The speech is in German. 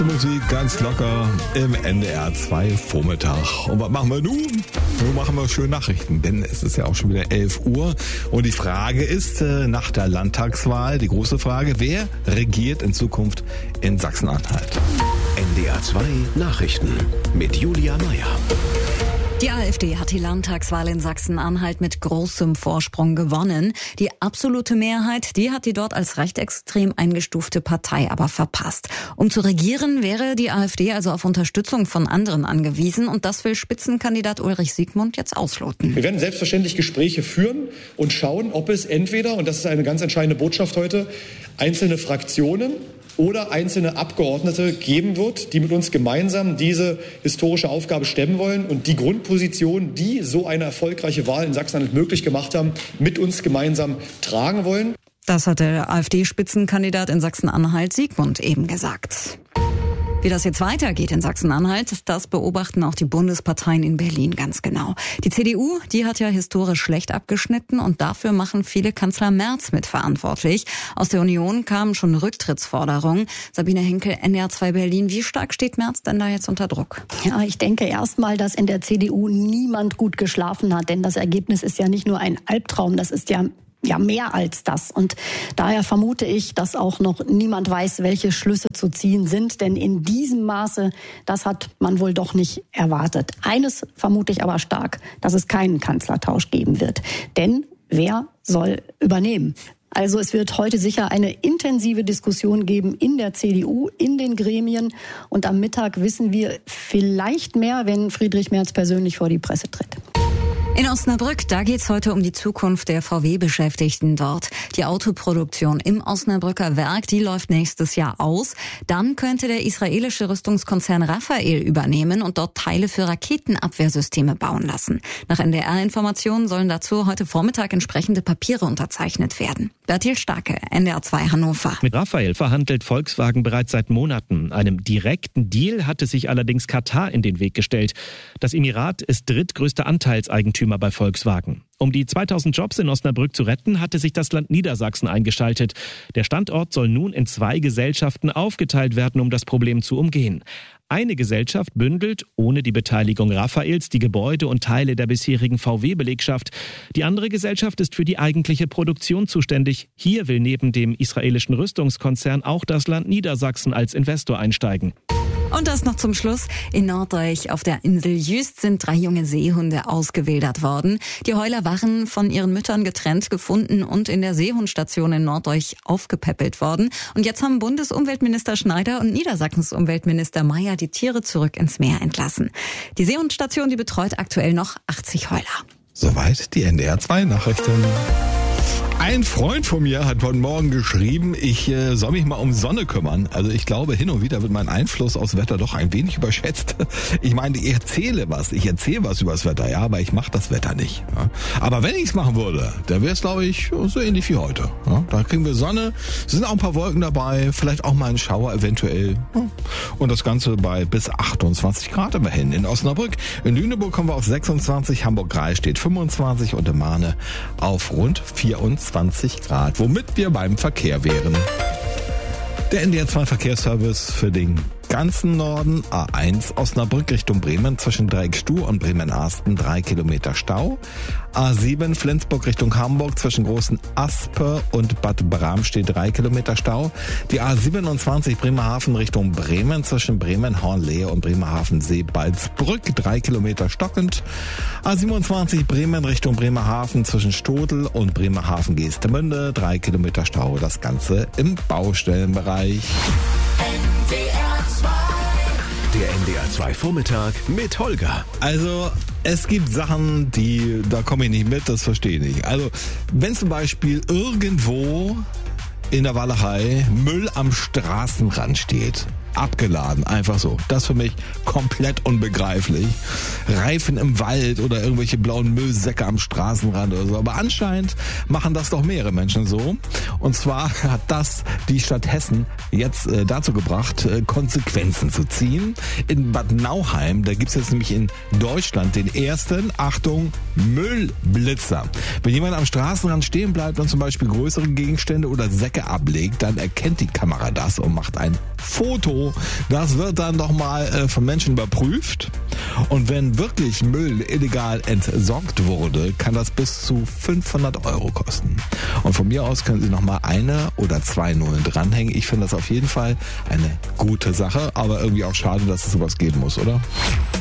Musik ganz locker im NDR 2 Vormittag. Und was machen wir nun? Nun machen wir schön Nachrichten, denn es ist ja auch schon wieder 11 Uhr. Und die Frage ist, nach der Landtagswahl, die große Frage, wer regiert in Zukunft in Sachsen-Anhalt? NDR 2 Nachrichten mit Julia Meyer. Die AfD hat die Landtagswahl in Sachsen-Anhalt mit großem Vorsprung gewonnen. Die absolute Mehrheit, die hat die dort als rechtsextrem eingestufte Partei aber verpasst. Um zu regieren, wäre die AfD also auf Unterstützung von anderen angewiesen. Und das will Spitzenkandidat Ulrich Siegmund jetzt ausloten. Wir werden selbstverständlich Gespräche führen und schauen, ob es entweder, und das ist eine ganz entscheidende Botschaft heute, einzelne Fraktionen oder einzelne Abgeordnete geben wird, die mit uns gemeinsam diese historische Aufgabe stemmen wollen und die Grundposition, die so eine erfolgreiche Wahl in Sachsen-Anhalt möglich gemacht haben, mit uns gemeinsam tragen wollen. Das hat der AfD-Spitzenkandidat in Sachsen-Anhalt Siegmund eben gesagt. Wie das jetzt weitergeht in Sachsen-Anhalt, das beobachten auch die Bundesparteien in Berlin ganz genau. Die CDU, die hat ja historisch schlecht abgeschnitten und dafür machen viele Kanzler Merz mitverantwortlich. Aus der Union kamen schon Rücktrittsforderungen. Sabine Henkel, NDR 2 Berlin. Wie stark steht Merz denn da jetzt unter Druck? Ja, ich denke erstmal, dass in der CDU niemand gut geschlafen hat, denn das Ergebnis ist ja nicht nur ein Albtraum, das ist ja mehr als das. Und daher vermute ich, dass auch noch niemand weiß, welche Schlüsse zu ziehen sind. Denn in diesem Maße, das hat man wohl doch nicht erwartet. Eines vermute ich aber stark, dass es keinen Kanzlertausch geben wird. Denn wer soll übernehmen? Also es wird heute sicher eine intensive Diskussion geben in der CDU, in den Gremien. Und am Mittag wissen wir vielleicht mehr, wenn Friedrich Merz persönlich vor die Presse tritt. In Osnabrück, da geht's heute um die Zukunft der VW-Beschäftigten dort. Die Autoproduktion im Osnabrücker Werk, die läuft nächstes Jahr aus. Dann könnte der israelische Rüstungskonzern Rafael übernehmen und dort Teile für Raketenabwehrsysteme bauen lassen. Nach NDR-Informationen sollen dazu heute Vormittag entsprechende Papiere unterzeichnet werden. Bertil Starke, NDR 2 Hannover. Mit Rafael verhandelt Volkswagen bereits seit Monaten. Einem direkten Deal hatte sich allerdings Katar in den Weg gestellt. Das Emirat ist drittgrößter Anteilseigentümer bei Volkswagen. Um die 2000 Jobs in Osnabrück zu retten, hatte sich das Land Niedersachsen eingeschaltet. Der Standort soll nun in 2 Gesellschaften aufgeteilt werden, um das Problem zu umgehen. Eine Gesellschaft bündelt, ohne die Beteiligung Rafaels, die Gebäude und Teile der bisherigen VW-Belegschaft. Die andere Gesellschaft ist für die eigentliche Produktion zuständig. Hier will neben dem israelischen Rüstungskonzern auch das Land Niedersachsen als Investor einsteigen. Und das noch zum Schluss. In Norddeich auf der Insel Jüst sind 3 junge Seehunde ausgewildert worden. Die Heuler waren von ihren Müttern getrennt gefunden und in der Seehundstation in Norddeich aufgepäppelt worden. Und jetzt haben Bundesumweltminister Schneider und Niedersachsens Umweltminister Mayer die Tiere zurück ins Meer entlassen. Die Seehundstation, die betreut aktuell noch 80 Heuler. Soweit die NDR 2 Nachrichten. Ein Freund von mir hat heute Morgen geschrieben, ich soll mich mal um Sonne kümmern. Also ich glaube, hin und wieder wird mein Einfluss aufs Wetter doch ein wenig überschätzt. Ich meine, ich erzähle was über das Wetter, ja, aber ich mache das Wetter nicht. Ja. Aber wenn ich es machen würde, dann wäre es, glaube ich, so ähnlich wie heute. Ja. Da kriegen wir Sonne, es sind auch ein paar Wolken dabei, vielleicht auch mal ein Schauer eventuell. Ja. Und das Ganze bei bis 28 Grad immerhin. In Osnabrück, in Lüneburg kommen wir auf 26, Hamburg-Greis steht 25 und in Mahne auf rund 24 Grad, womit wir beim Verkehr wären. Der NDR 2 Verkehrsservice für den ganzen Norden, A1 Osnabrück Richtung Bremen zwischen Dreieckstuh und Bremen-Arsten 3 Kilometer Stau. A7 Flensburg Richtung Hamburg zwischen Großen Aspe und Bad Bramstedt 3 Kilometer Stau. Die A27 Bremerhaven Richtung Bremen zwischen Bremen-Hornlehe und Bremerhaven-Seebaldsbrück 3 Kilometer stockend. A27 Bremen Richtung Bremerhaven zwischen Stodel und Bremerhaven-Geestemünde 3 Kilometer Stau. Das Ganze im Baustellenbereich. Der NDR 2 Vormittag mit Holger. Also, es gibt Sachen, da komme ich nicht mit, das verstehe ich nicht. Also, wenn zum Beispiel irgendwo in der Walachei Müll am Straßenrand steht, abgeladen, einfach so. Das für mich komplett unbegreiflich. Reifen im Wald oder irgendwelche blauen Müllsäcke am Straßenrand oder so. Aber anscheinend machen das doch mehrere Menschen so. Und zwar hat das die Stadt Hessen jetzt dazu gebracht, Konsequenzen zu ziehen. In Bad Nauheim, da gibt's jetzt nämlich in Deutschland den ersten, Achtung, Müllblitzer. Wenn jemand am Straßenrand stehen bleibt und zum Beispiel größere Gegenstände oder Säcke ablegt, dann erkennt die Kamera das und macht ein Foto Depot. Das wird dann doch mal von Menschen überprüft. Und wenn wirklich Müll illegal entsorgt wurde, kann das bis zu 500 € kosten. Und von mir aus können Sie noch mal 1 oder 2 Nullen dranhängen. Ich finde das auf jeden Fall eine gute Sache, aber irgendwie auch schade, dass es sowas geben muss, oder?